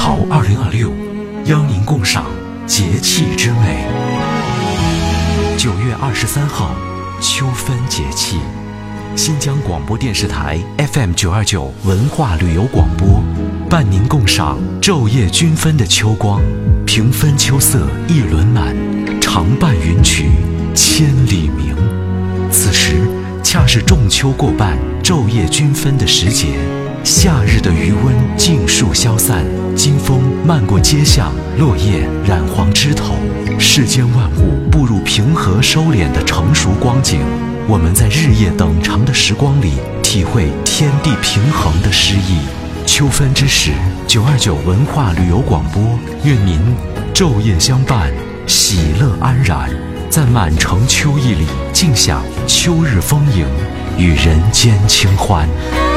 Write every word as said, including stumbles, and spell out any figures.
潮二零二六，邀您共赏节气之美。九月二十三号，秋分节气，新疆广播电视台 F M 九二九文化旅游广播，伴您共赏昼夜均分的秋光，平分秋色一轮满，长伴云曲千里明。此时恰是仲秋过半，昼夜均分的时节，夏日的余温尽数消散，金风漫过街巷，落叶染黄枝头，世间万物步入平和收敛的成熟光景。我们在日夜等长的时光里，体会天地平衡的诗意。秋分之时，九二九文化旅游广播，愿您昼夜相伴，喜乐安然，在满城秋意里尽享秋日丰盈与人间清欢。